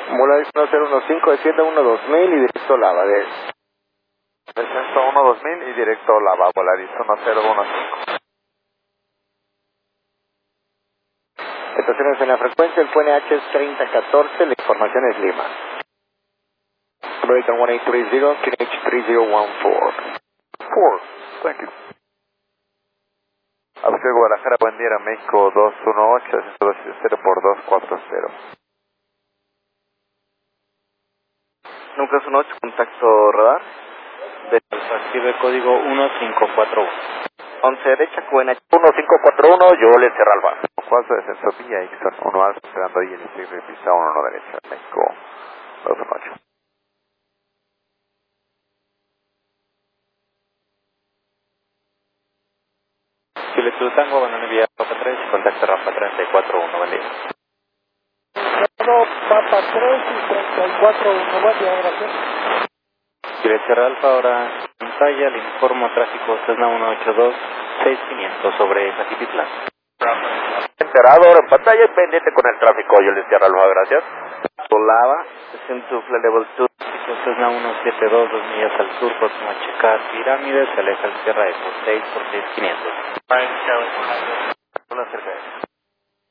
Volaris 1015, desciende 12000 y directo Lava. Descenso 12000 y directo Lava, Volaris 1015. Estaciones en la frecuencia, el QNH es 3014, la información es Lima. American 1830, QNH 3014. 4, thank you. Aviso Guadalajara, buen día, México 218, 260 por 240. Núcleo 18, contacto radar. Recibe código 1541. 11 derecha, QNH 1541, yo le cierro Alfa. 4 descenso vía Ixon 1 alfa, esperando ahí el siguiente pista 1 derecha, México 218. Chile Sur Tango, abandone vía Papa 3 y contacto rampa 341, buen día. Papa 3 y 341, buen día, gracias. Chile Sierra Alfa, ahora pantalla, le informo tráfico Cessna 182, 6500 sobre Zaquipitlán. Enterado, ahora en pantalla y pendiente con el tráfico, yo le cierro Alfa, gracias. Lava, descend to flight level 2. Cessna 172, 2 millas al sur, próximo a checar Pirámides, se aleja el Sierra Eco 6 por 6500. Una cerca de